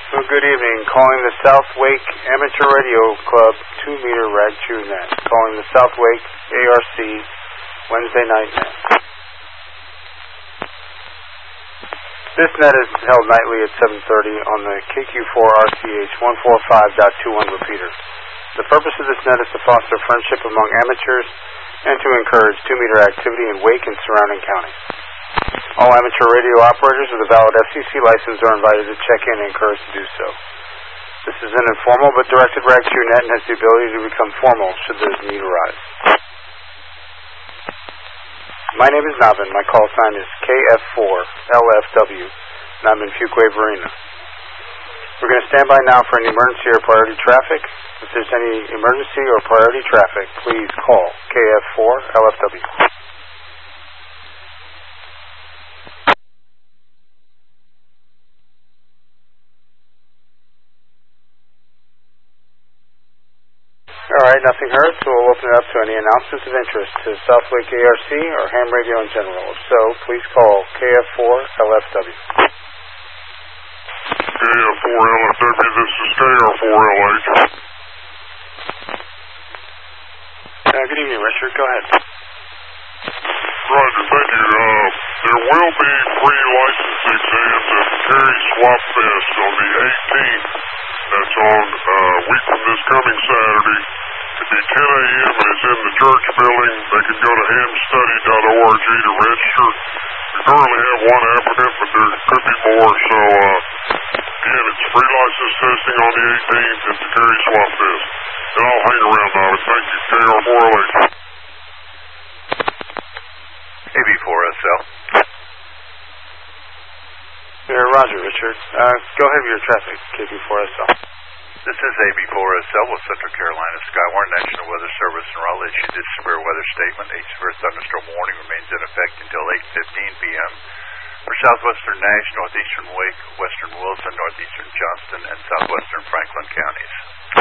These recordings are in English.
Well, good evening. Calling the South Wake Amateur Radio Club 2-meter Rag Chew Net. Calling the South Wake ARC Wednesday night net. This net is held nightly at 7:30 on the KQ4RCH 145.21 repeater. The purpose of this net is to foster friendship among amateurs and to encourage 2-meter activity in Wake and surrounding counties. All amateur radio operators with a valid FCC license are invited to check in and encouraged to do so. This is an informal but directed Rag Chew net and has the ability to become formal should the need arise. My name is Navin. My call sign is KF4LFW, and I'm in Fuquay Varina. We're going to stand by now for any emergency or priority traffic. If there's any emergency or priority traffic, please call KF4LFW. All right, nothing heard, so we'll open it up to any announcements of interest to South Wake ARC or ham radio in general. If so, please call KF4LFW. KF4LFW, this is KR4LH. Good evening, Richard. Go ahead. Roger, thank you. There will be free license exams at Terry Swap Fest on the 18th. That's on a week from this coming Saturday. It'll be 10 a.m. and it's in the church building. They can go to hamstudy.org to register. We currently have one applicant, but there could be more. So, again, it's free license testing on the 18th at the Terry Swap Fest. And I'll hang around now. Thank you, KR4LH. AB4SL. Roger, Richard. Go ahead with your traffic, KB4SL. This is AB4SL with Central Carolina Skywarn National Weather Service in Raleigh issued its severe weather statement. A severe thunderstorm warning remains in effect until 8:15 p.m. for southwestern Nash, northeastern Wake, western Wilson, northeastern Johnston, and southwestern Franklin counties.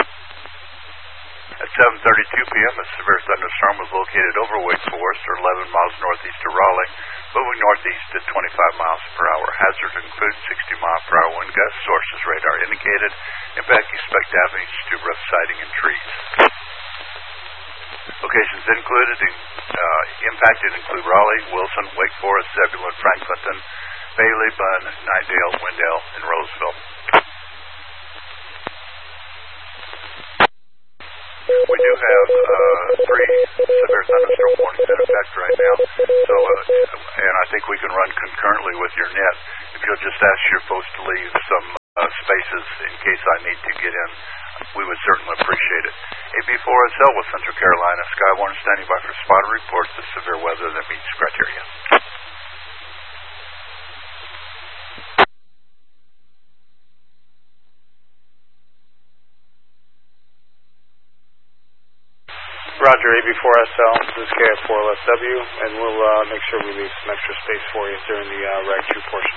At 7:32 p.m., a severe thunderstorm was located over Wake Forest, or 11 miles northeast of Raleigh, moving northeast at 25 miles per hour. Hazards include 60-mile-per-hour wind gusts. Sources radar indicated. Impact expect damage to roof siding and trees. Locations impacted include Raleigh, Wilson, Wake Forest, Zebulon, Franklinton, Bailey, Bunn, Knightdale, Wendell, and Roseville. We do have 3 severe thunderstorm warnings in effect right now, so and I think we can run concurrently with your net. If you'll just ask your folks to leave some spaces in case I need to get in, we would certainly appreciate it. AB4SL with Central Carolina Skywarn standing by for spotter reports of severe weather that meets criteria. Roger, AB4SL. This is KF4LFW, and we'll make sure we leave some extra space for you during the Rag Chew portion.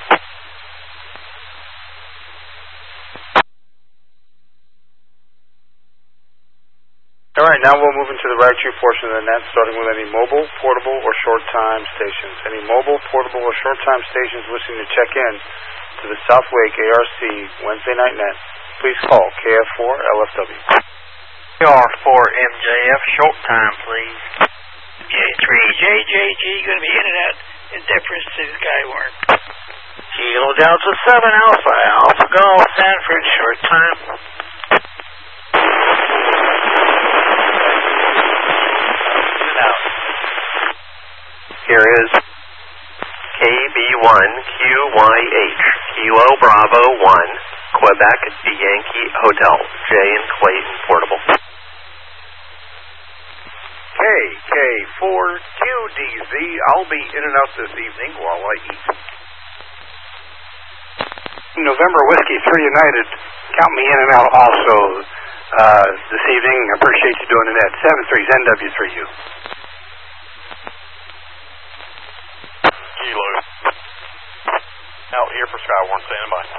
All right, now we'll move into the Rag Chew portion of the net, starting with any mobile, portable, or short-time stations. Any mobile, portable, or short-time stations wishing to check in to the South Wake ARC Wednesday night net, please call KF4LFW. KR4MJF, short time, please. J3JJG, going to be in and out in deference to Skywarn. Kilo Delta 7 Alpha, Alpha Golf, Sanford, short time. Here is KB1QYH, Kilo Bravo 1, Quebec Yankee Hotel, J and Clayton Portable. KK4QDZ, I'll be in and out this evening while I eat. November Whiskey 3 United, count me in and out also this evening. I appreciate you doing it at 73's NW3U. Kilo. Out here for Skywarn, standing by.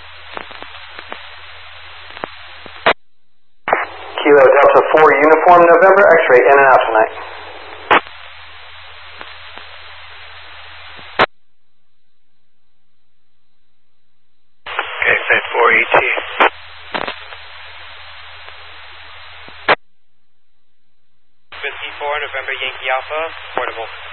Kilo Delta 4 Uniform November, X-ray in and out tonight. KF4ET. 4 November Yankee Alpha, portable.